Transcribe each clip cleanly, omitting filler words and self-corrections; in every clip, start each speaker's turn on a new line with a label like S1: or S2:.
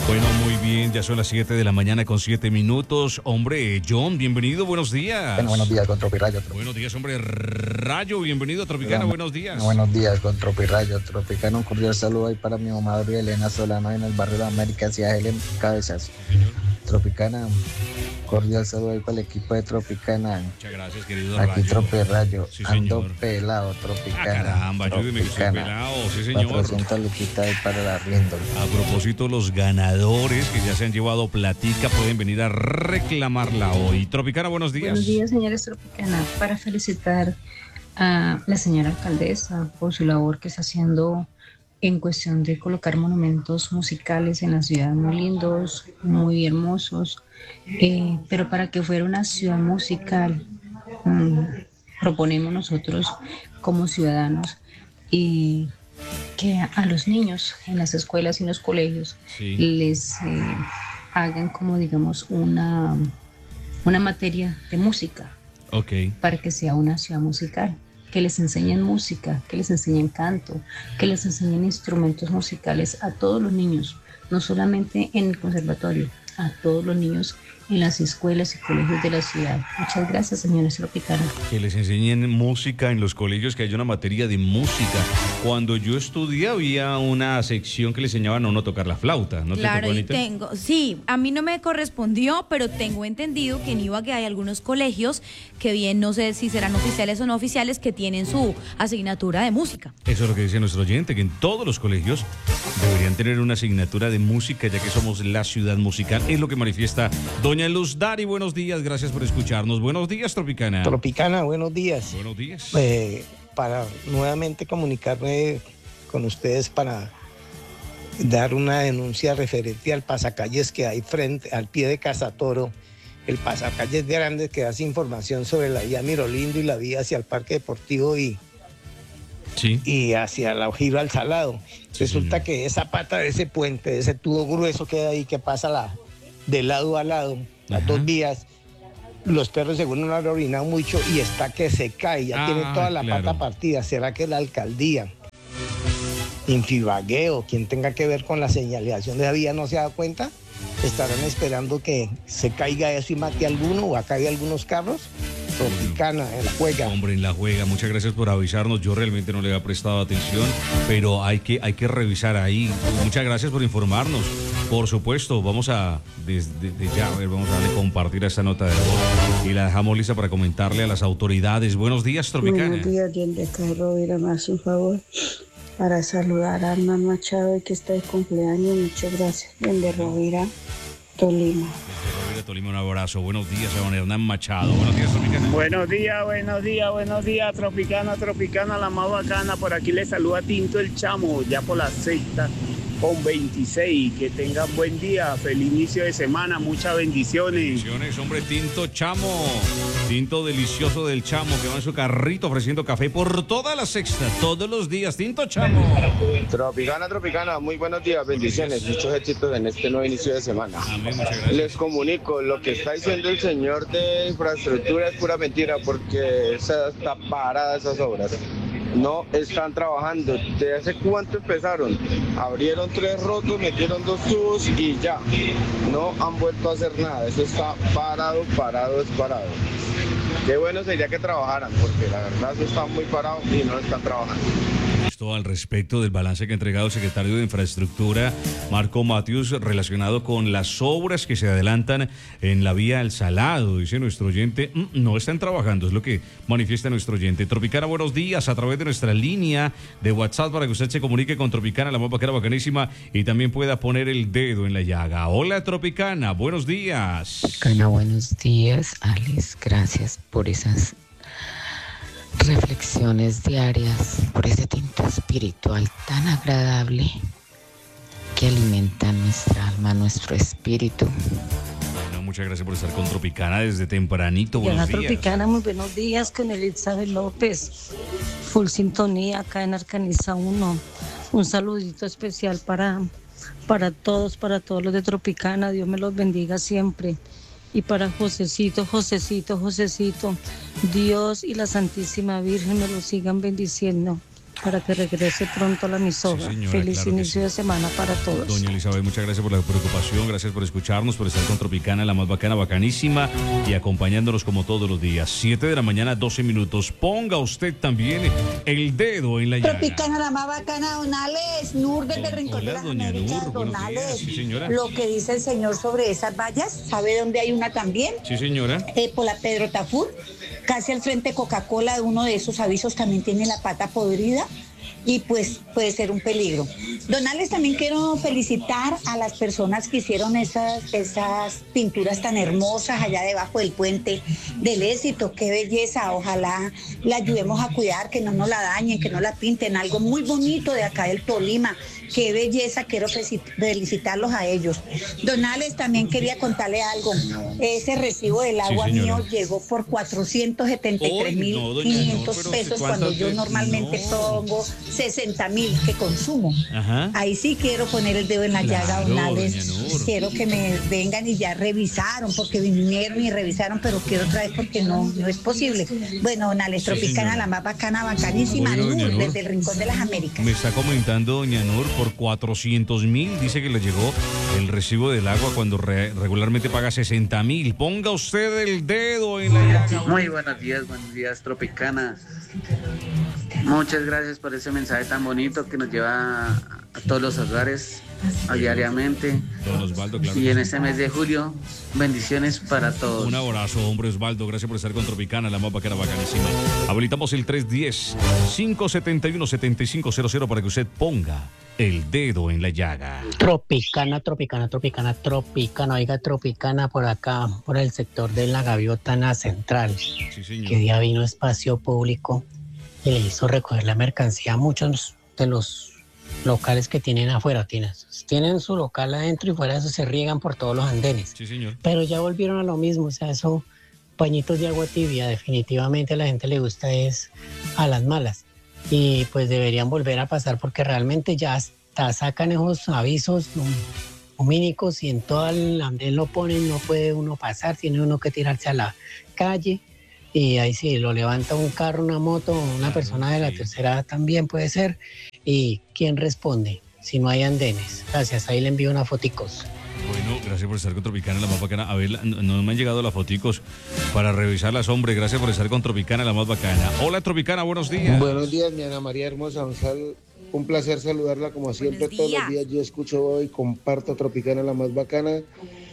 S1: Bueno, muy bien, ya son las 7 de la mañana con 7 minutos. Hombre, John, bienvenido, buenos días.
S2: Bueno, buenos días con Tropirayo.
S1: Buenos días, hombre, Rayo, bienvenido a Tropicana, buenos días.
S2: Buenos días con Tropirayo. Tropicana, un cordial saludo ahí para mi mamá Elena Solano en el barrio de América, hacia Helen Cabezas.
S1: Sí, señor.
S2: Tropicana, cordial saludo ahí para el equipo de Tropicana.
S1: Muchas gracias, querido
S2: Aquí
S1: Rayo.
S2: Tropirayo,
S1: Sí,
S2: ando
S1: señor.
S2: pelado, Tropicana.
S1: Caramba, ayúdeme que estoy pelado, sí, señor.
S2: 400 luquitas ahí para la rienda.
S1: A propósito, los ganadores que ya se han llevado platica pueden venir a reclamarla hoy. Tropicana, buenos días.
S3: Buenos días, señores Tropicana. Para felicitar a la señora alcaldesa por su labor que está haciendo en cuestión de colocar monumentos musicales en la ciudad, muy lindos, muy hermosos, pero para que fuera una ciudad musical, proponemos nosotros como ciudadanos que a los niños en las escuelas y en los colegios les hagan como digamos una materia de música, para que sea una ciudad musical, que les enseñen música, que les enseñen canto, que les enseñen instrumentos musicales a todos los niños, no solamente en el conservatorio, a todos los niños en las escuelas y colegios de la ciudad. Muchas gracias, señores Tropicana.
S1: Que les enseñen música en los colegios, que haya una materia de música. Cuando yo estudié había una sección que le enseñaban a uno a tocar la flauta, ¿no?
S4: Claro,
S1: te
S4: y
S1: tocó, Anita?
S4: sí, a mí no me correspondió, pero tengo entendido que en Ibagué hay algunos colegios que bien, no sé si serán oficiales o no oficiales, que tienen su asignatura de música.
S1: Eso es lo que dice nuestro oyente, que en todos los colegios deberían tener una asignatura de música, ya que somos la ciudad musical. Es lo que manifiesta doña Luz Dari. Buenos días, gracias por escucharnos. Buenos días, Tropicana.
S5: Tropicana, buenos días.
S1: Buenos días.
S5: Para nuevamente comunicarme con ustedes para dar una denuncia referente al pasacalles que hay frente al pie de Casa Toro, el pasacalles grande que hace información sobre la vía Mirolindo y la vía hacia el Parque Deportivo y hacia la Giro al Salado. Resulta que esa pata de ese puente, de ese tubo grueso que hay ahí, que pasa de lado a lado, las dos vías, los perros según no han orinado mucho y está que se cae, ya tiene toda la pata partida. ¿Será que la alcaldía, Infibagué o quien tenga que ver con la señalización de la vía no se da cuenta? ¿Estarán esperando que se caiga eso y mate a alguno o acabe algunos carros? Tropicana, en la juega.
S1: Hombre, en la juega, muchas gracias por avisarnos. Yo realmente no le había prestado atención, pero hay que revisar ahí. Muchas gracias por informarnos. Por supuesto, vamos a, desde ya, vamos a darle compartir esta nota de voz y la dejamos lista para comentarle a las autoridades. Buenos días, Tropicana.
S6: Buenos días, bien de acá, Rovira, más un favor para saludar a Hernán Machado, que está de cumpleaños. Muchas gracias, bien de Rovira, Tolima.
S1: Desde Rovira, Tolima, un abrazo. Buenos días a don Hernán Machado. Buenos días, Tropicana.
S7: Buenos días, Tropicana, la más bacana. Por aquí le saluda Tinto el Chamo, ya por la sexta con 26. Que tengan buen día, feliz inicio de semana, muchas bendiciones.
S1: Bendiciones, hombre, Tinto Chamo, tinto delicioso del Chamo, que va en su carrito ofreciendo café por toda la sexta, todos los días. Tinto Chamo.
S8: Tropicana, muy buenos días, bendiciones, muchos éxitos en este nuevo inicio de semana.
S1: Amén, muchas gracias.
S8: Les comunico, lo que está diciendo el señor de infraestructura es pura mentira, porque está parada esas obras. No están trabajando. ¿De hace cuánto empezaron? Abrieron 3 rotos, metieron 2 tubos y ya. No han vuelto a hacer nada. Eso está parado. Qué bueno sería que trabajaran, porque la verdad eso está muy parado y no están trabajando.
S1: Esto al respecto del balance que ha entregado el secretario de Infraestructura, Marco Matius, relacionado con las obras que se adelantan en la vía El Salado. Dice nuestro oyente, no están trabajando, es lo que manifiesta nuestro oyente. Tropicana, buenos días, a través de nuestra línea de WhatsApp para que usted se comunique con Tropicana, la más bacana, bacanísima, y también pueda poner el dedo en la llaga. Hola, Tropicana, buenos días.
S9: Tropicana, buenos días, Alex, gracias por esas reflexiones diarias, por ese tinto espiritual tan agradable que alimenta nuestra alma, nuestro espíritu.
S1: Bueno, muchas gracias por estar con Tropicana desde tempranito. Buenos días.
S6: Tropicana, muy buenos días con Elizabeth López. Full sintonía acá en Arcaniza 1. Un saludito especial para todos los de Tropicana. Dios me los bendiga siempre. Y para Josecito, Dios y la Santísima Virgen me lo sigan bendiciendo. para que regrese pronto a la emisora.
S1: Sí, señora,
S6: Feliz
S1: claro
S6: inicio de semana para todos.
S1: Doña Elizabeth, muchas gracias por la preocupación, gracias por escucharnos, por estar con Tropicana, la más bacana, bacanísima, y acompañándonos como todos los días. 7 de la mañana, 12 minutos. Ponga usted también el dedo en la llaga.
S10: Tropicana, la más bacana, don Alex, Nur desde el Rincón de las Américas.
S1: Nur,
S10: don
S1: buenos
S10: Alex,
S1: días. Sí, señora.
S10: lo que dice el señor sobre esas vallas, ¿sabe dónde hay una también?
S1: Sí, señora.
S10: Por la Pedro Tafur, casi al frente de Coca-Cola, de uno de esos avisos también tiene la pata podrida y pues puede ser un peligro. Don Alex, también quiero felicitar a las personas que hicieron esas pinturas tan hermosas allá debajo del puente del Éxito. Qué belleza, ojalá la ayudemos a cuidar, que no nos la dañen, que no la pinten, algo muy bonito de acá del Tolima. Qué belleza, quiero felicitarlos a ellos. Don Alex, también quería contarle algo. Ese recibo del agua mío llegó por 473.500 pesos cuando yo normalmente pongo 60.000 que consumo.
S1: Ajá.
S10: Ahí sí quiero poner el dedo en la llaga, don Alex. Quiero que me vengan y ya revisaron, porque vinieron y revisaron, pero quiero otra vez porque no es posible. Bueno, don Alex, Tropicana, la más bacana, bacanísima, Nur, desde el Rincón de las Américas.
S1: Me está comentando doña Nur, por 400.000, dice que le llegó el recibo del agua cuando regularmente paga 60.000. Ponga usted el dedo en la llaga.
S11: Muy buenos días, Tropicana. Muchas gracias por ese mensaje tan bonito que nos lleva a todos los hogares diariamente.
S1: Don Osvaldo, claro.
S11: Y en este mes de julio, bendiciones para todos.
S1: Un abrazo, hombre Osvaldo. Gracias por estar con Tropicana, la más bacana, bacanísima. Habilitamos el 310-571-7500 para que usted ponga el dedo en la llaga.
S12: Tropicana. Oiga, Tropicana por acá, por el sector de la Gaviota Central.
S1: Sí, señor.
S12: Que día vino Espacio Público y le hizo recoger la mercancía a muchos de los locales que tienen afuera. Tienen su local adentro y fuera de eso se riegan por todos los andenes.
S1: Sí, señor.
S12: Pero ya volvieron a lo mismo, o sea, eso, pañitos de agua tibia, definitivamente a la gente le gusta es a las malas. Y pues deberían volver a pasar porque realmente ya hasta sacan esos avisos lumínicos y en todo el andén lo ponen, no puede uno pasar, tiene uno que tirarse a la calle. Y ahí sí, lo levanta un carro, una moto, una persona de la tercera edad también puede ser. ¿Y quién responde si no hay andenes? Gracias, ahí le envío unas foticos.
S1: Bueno, gracias por estar con Tropicana, la más bacana. A ver, no me han llegado las foticos para revisarlas, hombre. Gracias por estar con Tropicana, la más bacana. Hola, Tropicana, buenos días.
S13: Buenos días, mi Ana María hermosa. Un placer saludarla como siempre. Todos los días yo escucho hoy, comparto Tropicana, la más bacana.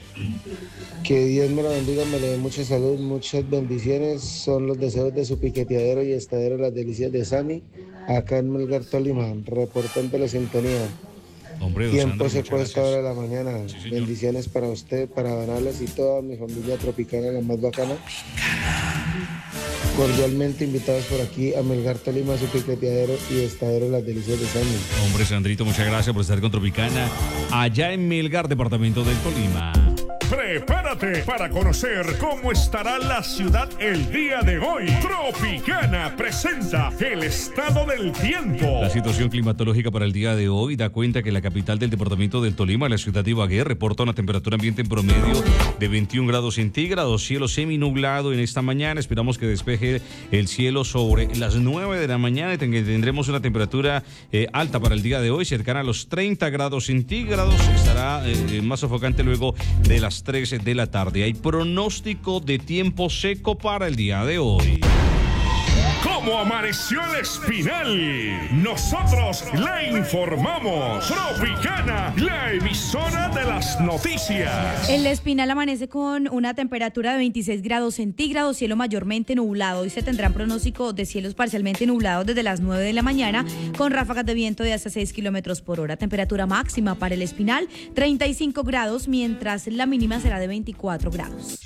S13: Que Dios me la bendiga, me le dé mucha salud, muchas bendiciones. Son los deseos de su piqueteadero y estadero Las Delicias de Sami, acá en Melgar, Tolima, reportante la sintonía.
S1: Hombre,
S13: tiempo seco a esta hora de la mañana. Sí, bendiciones para usted, para Donales y toda mi familia Tropicana, la más bacana. Cordialmente invitados por aquí a Melgar, Tolima, su piqueteadero y estadero Las Delicias de Sami.
S1: Hombre, Sandrito, muchas gracias por estar con Tropicana, allá en Melgar, departamento del Tolima.
S14: Prepárate para conocer cómo estará la ciudad el día de hoy. Tropicana presenta el estado del tiempo.
S1: La situación climatológica para el día de hoy da cuenta que la capital del departamento del Tolima, la ciudad de Ibagué, reporta una temperatura ambiente en promedio de 21 grados centígrados, cielo seminublado en esta mañana. Esperamos que despeje el cielo sobre las 9 de la mañana y tendremos una temperatura alta para el día de hoy, cercana a los 30 grados centígrados. Estará más sofocante luego de las 3 de la tarde. Hay pronóstico de tiempo seco para el día de hoy.
S14: ¿Cómo amaneció el Espinal? Nosotros le informamos. Tropicana, la emisora de las noticias.
S4: El Espinal amanece con una temperatura de 26 grados centígrados, cielo mayormente nublado. Hoy se tendrán pronóstico de cielos parcialmente nublados desde las 9 de la mañana, con ráfagas de viento de hasta 6 kilómetros por hora. Temperatura máxima para el Espinal, 35 grados, mientras la mínima será de 24 grados.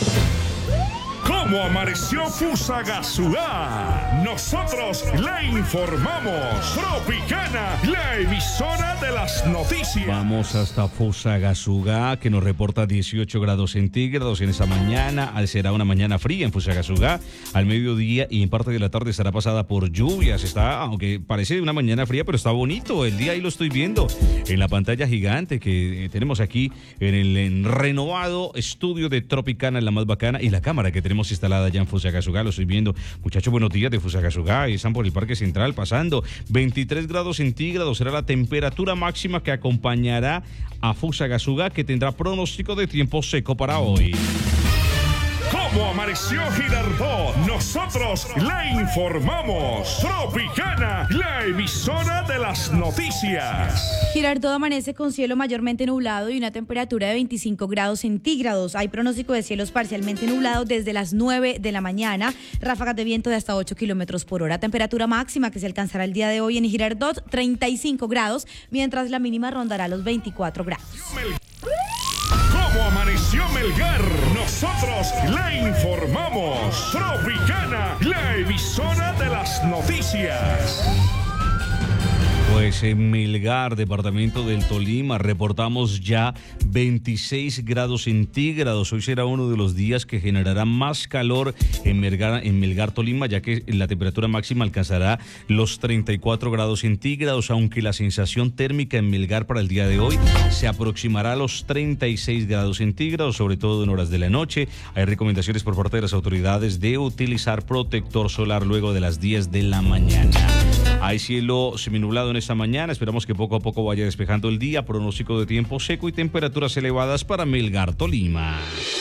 S14: ¿Cómo amaneció Fusagasugá? Nosotros le informamos. Tropicana, la emisora de las noticias.
S1: Vamos hasta Fusagasugá, que nos reporta 18 grados centígrados en esta mañana. Será una mañana fría en Fusagasugá. Al mediodía y en parte de la tarde estará pasada por lluvias. Aunque parece una mañana fría, pero está bonito. El día ahí lo estoy viendo en la pantalla gigante que tenemos aquí en el renovado estudio de Tropicana, la más bacana, y la cámara que tenemos tenemos instalada ya en Fusagasugá. Lo estoy viendo. Muchachos, buenos días de Fusagasugá. Están por el Parque Central pasando. 23 grados centígrados será la temperatura máxima que acompañará a Fusagasugá, que tendrá pronóstico de tiempo seco para hoy.
S14: ¿Cómo amaneció Girardot? Nosotros le informamos. Tropicana, la emisora de las noticias.
S4: Girardot amanece con cielo mayormente nublado y una temperatura de 25 grados centígrados. Hay pronóstico de cielos parcialmente nublados desde las 9 de la mañana. Ráfagas de viento de hasta 8 kilómetros por hora. Temperatura máxima que se alcanzará el día de hoy en Girardot, 35 grados, mientras la mínima rondará los 24 grados.
S14: ¿Cómo amaneció Melgar? Nosotros le informamos. Tropicana, la emisora de las noticias.
S1: Pues en Melgar, departamento del Tolima, reportamos ya 26 grados centígrados. Hoy será uno de los días que generará más calor en Melgar, Tolima, ya que la temperatura máxima alcanzará los 34 grados centígrados, aunque la sensación térmica en Melgar para el día de hoy se aproximará a los 36 grados centígrados, sobre todo en horas de la noche. Hay recomendaciones por parte de las autoridades de utilizar protector solar luego de las 10 de la mañana. Hay cielo seminublado en esta mañana, esperamos que poco a poco vaya despejando el día, pronóstico de tiempo seco y temperaturas elevadas para Melgar, Tolima.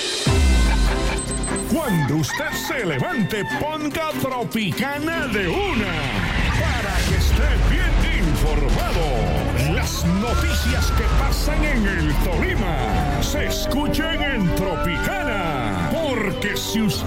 S14: Cuando usted se levante, ponga Tropicana de una, para que esté bien informado. Las noticias que pasan en el Tolima se escuchen en Tropicana, porque si usted